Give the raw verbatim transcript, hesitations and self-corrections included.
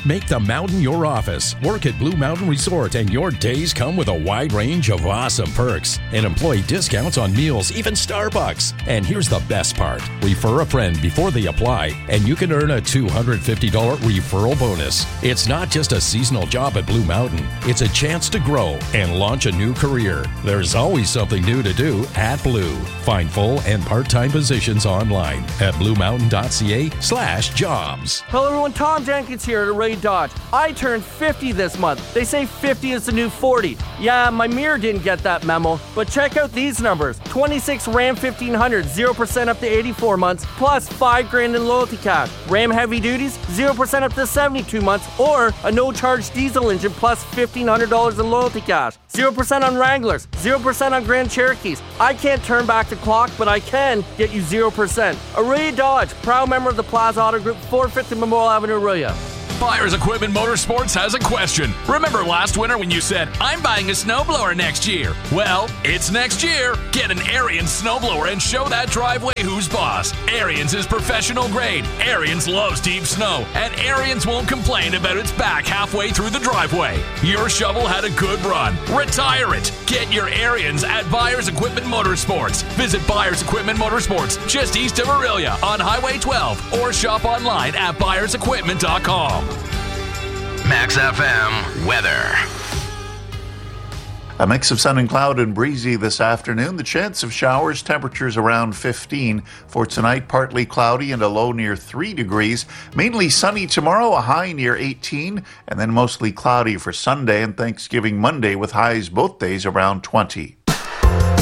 Make the mountain your office. Work at Blue Mountain Resort and your days come with a wide range of awesome perks and employee discounts on meals, even Starbucks. And here's the best part. Refer a friend before they apply and you can earn a two hundred fifty dollars referral bonus. It's not just a seasonal job at Blue Mountain. It's a chance to grow and launch a new career. There's always something new to do at Blue. Find full and part-time positions online at bluemountain.ca slash jobs. Hello everyone, Tom Jenkins here at Ray Dodge. I turned fifty this month. They say fifty is the new forty. Yeah, my mirror didn't get that memo, but check out these numbers. twenty-six Ram fifteen hundred, zero percent up to eighty-four months, plus five grand in loyalty cash. Ram Heavy Duties, zero percent up to seventy-two months, or a no-charge diesel engine plus fifteen hundred dollars in loyalty cash. zero percent on Wranglers, zero percent on Grand Cherokees. I can't turn back the clock, but I can get you zero percent. Array Dodge, proud member of the Plaza Auto Group, four fifty Memorial Avenue, Aurelia. Buyers Equipment Motorsports has a question. Remember last winter when you said, I'm buying a snowblower next year? Well, it's next year. Get an Ariens snowblower and show that driveway who's boss. Ariens is professional grade. Ariens loves deep snow, and Ariens won't complain about its back halfway through the driveway. Your shovel had a good run. Retire it. Get your Ariens at Buyers Equipment Motorsports. Visit Buyers Equipment Motorsports just east of Aurelia on Highway twelve or shop online at buyers equipment dot com. Max F M weather. A mix of sun and cloud and breezy this afternoon. The chance of showers, temperatures around fifteen. For tonight, partly cloudy and a low near three degrees. Mainly sunny tomorrow, a high near eighteen. And then mostly cloudy for Sunday and Thanksgiving Monday with highs both days around twenty.